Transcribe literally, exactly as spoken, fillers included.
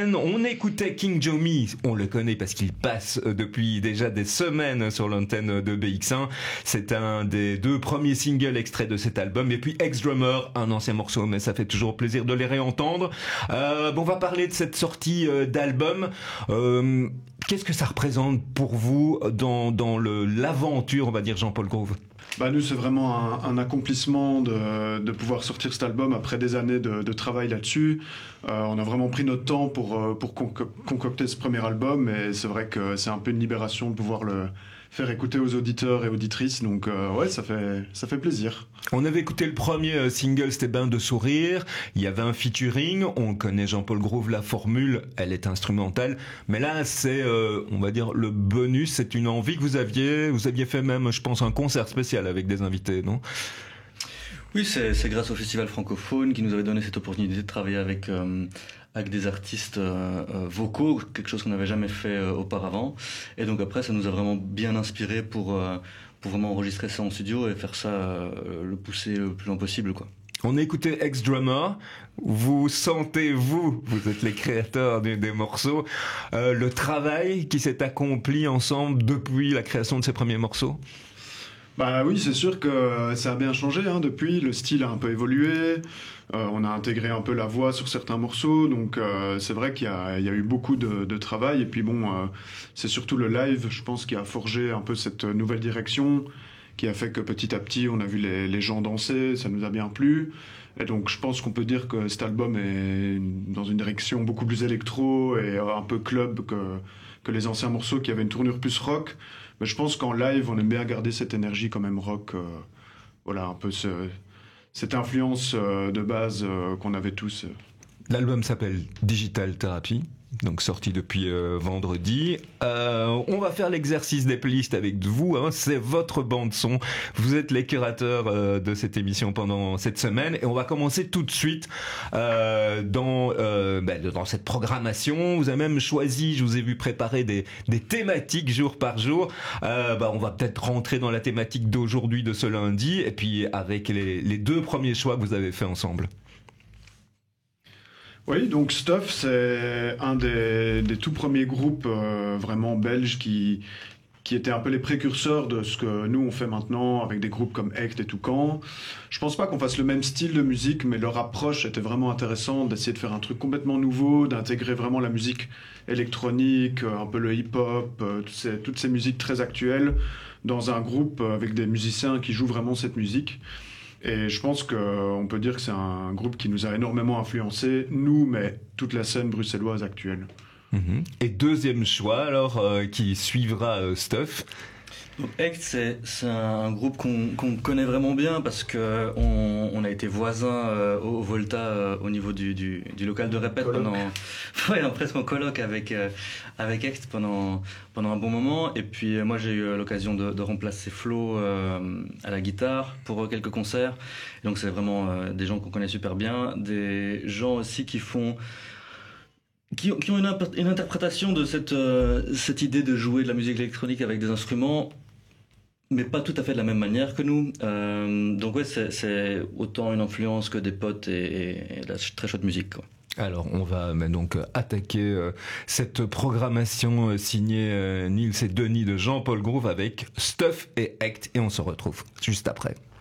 l'antenne. On écoutait King Jomi, on le connaît parce qu'il passe depuis déjà des semaines sur l'antenne de B X un. C'est un des deux premiers singles extraits de cet album. Et puis Ex-Drummer, un ancien morceau, mais ça fait toujours plaisir de les réentendre. Euh, bon, on va parler de cette sortie euh, d'album. Euh, qu'est-ce que ça représente pour vous dans, dans le, l'aventure, on va dire, Jean-Paul Groove? Bah nous, c'est vraiment un, un accomplissement de, de pouvoir sortir cet album après des années de, de travail là-dessus. Euh, on a vraiment pris notre temps pour, pour conco- concocter ce premier album, et c'est vrai que c'est un peu une libération de pouvoir le faire écouter aux auditeurs et auditrices. Donc euh, ouais, ça fait, ça fait plaisir. On avait écouté le premier single, c'était Bain de sourire. Il y avait un featuring. On connaît Jean-Paul Groove, la formule, elle est instrumentale. Mais là, c'est, euh, on va dire, le bonus. C'est une envie que vous aviez. Vous aviez fait même, je pense, un concert spécial avec des invités, non? Oui, c'est, c'est grâce au Festival francophone qui nous avait donné cette opportunité de travailler avec euh, avec des artistes euh, euh, vocaux, quelque chose qu'on n'avait jamais fait euh, auparavant. Et donc après, ça nous a vraiment bien inspiré pour euh, pour vraiment enregistrer ça en studio et faire ça, euh, le pousser le plus loin possible, quoi. On a écouté Ex-Drummer. Vous sentez, vous, vous êtes les créateurs des, des morceaux, euh, le travail qui s'est accompli ensemble depuis la création de ces premiers morceaux? Bah oui, c'est sûr que ça a bien changé hein, depuis. Le style a un peu évolué. Euh, on a intégré un peu la voix sur certains morceaux. Donc euh, c'est vrai qu'il y a, il y a eu beaucoup de, de travail. Et puis bon, euh, c'est surtout le live, je pense, qui a forgé un peu cette nouvelle direction, qui a fait que petit à petit, on a vu les, les gens danser. Ça nous a bien plu. Et donc je pense qu'on peut dire que cet album est dans une direction beaucoup plus électro et un peu club que, que les anciens morceaux qui avaient une tournure plus rock. Mais je pense qu'en live, on aime bien garder cette énergie quand même rock. Euh, voilà, un peu ce, cette influence euh, de base euh, qu'on avait tous. L'album s'appelle Digital Therapy, donc sorti depuis euh, vendredi. Euh, on va faire l'exercice des playlists avec vous, hein, c'est votre bande son. Vous êtes les curateurs euh, de cette émission pendant cette semaine, et on va commencer tout de suite euh, dans euh, ben, dans cette programmation. Vous avez même choisi, je vous ai vu préparer des des thématiques jour par jour. Euh, ben, on va peut-être rentrer dans la thématique d'aujourd'hui, de ce lundi, et puis avec les les deux premiers choix que vous avez fait ensemble. Oui, donc Stuff, c'est un des, des tout premiers groupes euh, vraiment belges qui, qui étaient un peu les précurseurs de ce que nous on fait maintenant avec des groupes comme Act et Toucan. Je pense pas qu'on fasse le même style de musique, mais leur approche était vraiment intéressante, d'essayer de faire un truc complètement nouveau, d'intégrer vraiment la musique électronique, un peu le hip-hop, toutes ces, toutes ces musiques très actuelles dans un groupe avec des musiciens qui jouent vraiment cette musique. Et je pense qu'on peut dire que c'est un groupe qui nous a énormément influencé, nous, mais toute la scène bruxelloise actuelle. Mmh. Et deuxième choix, alors, euh, qui suivra euh, Stuff. Donc Act, c'est, c'est un groupe qu'on, qu'on connaît vraiment bien parce que on, on a été voisins euh, au Volta euh, au niveau du, du, du local de répète Coloc. pendant, ouais, presque en coloc avec euh, avec Act pendant pendant un bon moment. Et puis euh, moi j'ai eu l'occasion de, de remplacer Flo euh, à la guitare pour quelques concerts. Et donc c'est vraiment euh, des gens qu'on connaît super bien, des gens aussi qui font Qui ont, qui ont une, imp- une interprétation de cette, euh, cette idée de jouer de la musique électronique avec des instruments, mais pas tout à fait de la même manière que nous. Euh, donc ouais, c'est, c'est autant une influence que des potes et, et, et de la très chouette musique, quoi. Alors, on va ben, donc attaquer euh, cette programmation euh, signée euh, Nils et Denis de Jean-Paul Groove avec Stuff et Act, et on se retrouve juste après.